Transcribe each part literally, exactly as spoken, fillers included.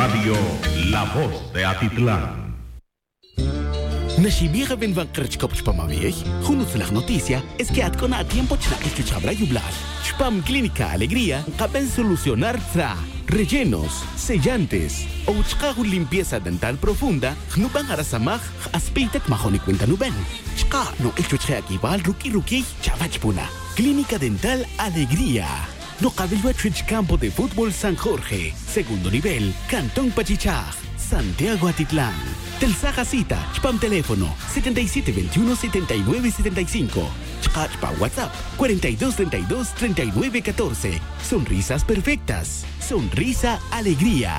Radio La Voz de Atitlán. Nashibira ben van krchkop chpamaviej, junut la noticia es que atkona a tiempo chnakil chuchabra yublar. Chpam Clínica Alegría, caben solucionar tra, rellenos, sellantes, o chkagu limpieza dental profunda, nuban arasamaj, aspeitek mahoni cuenta nuben. Chka no ichuche aquí val ruki ruki, chavachpuna. Clínica Dental Alegría. No cabello campo de fútbol San Jorge, segundo nivel, Cantón Pachichaj, Santiago Atitlán. Telsaja cita, chpam teléfono setenta y siete veintiuno setenta y nueve setenta y cinco. Chpa WhatsApp cuarenta y dos treinta y dos treinta y nueve catorce. Sonrisas perfectas. Sonrisa Alegría.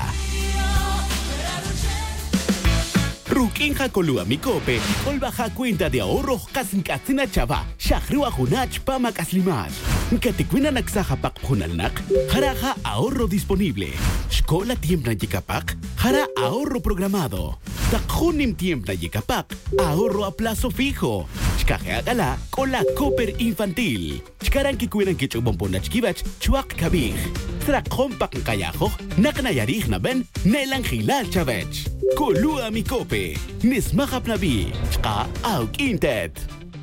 Rukinja kolua mikope, ol baja cuenta de ahorro kasinkatsina chava, shahrua hunach pama kaslimach. Katikwina naksaja pak hunalnak, jaraja ahorro disponible. Shkola tiempna yikapak, jara ahorro programado. Takhunim tiempna yikapak, ahorro a plazo fijo. Chkaje agala, cola cooper infantil. Chkaran kikuinan kichubomponach kibach, chuak kabij. Trakjon pak kayajo, naknayarij na ben, nelang hilal chavech. Kolua mikope, nismahap nabi, chka auk intet.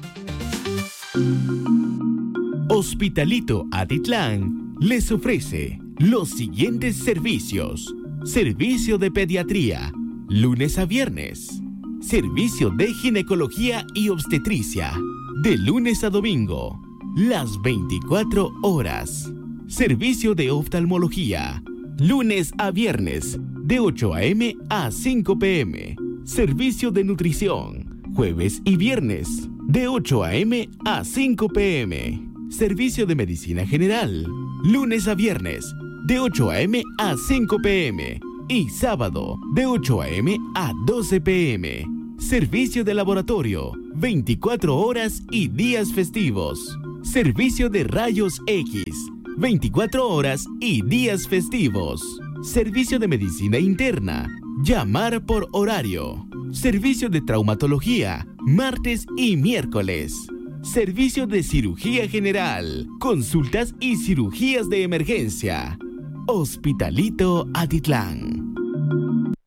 Hospitalito Atitlán les ofrece los siguientes servicios. Servicio de pediatría, lunes a viernes. Servicio de ginecología y obstetricia, de lunes a domingo, las veinticuatro horas. Servicio de oftalmología, lunes a viernes, de ocho a eme a cinco pe eme. Servicio de nutrición, jueves y viernes, de ocho a eme a cinco pe eme. Servicio de medicina general, lunes a viernes, de ocho a eme a cinco pe eme. Y sábado, de ocho a eme a doce pe eme. Servicio de laboratorio, veinticuatro horas y días festivos. Servicio de rayos X, veinticuatro horas y días festivos. Servicio de medicina interna, llamar por horario. Servicio de traumatología, martes y miércoles. Servicio de cirugía general, consultas y cirugías de emergencia. Hospitalito Atitlán.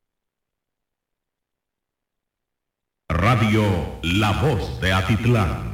Radio La Voz de Atitlán.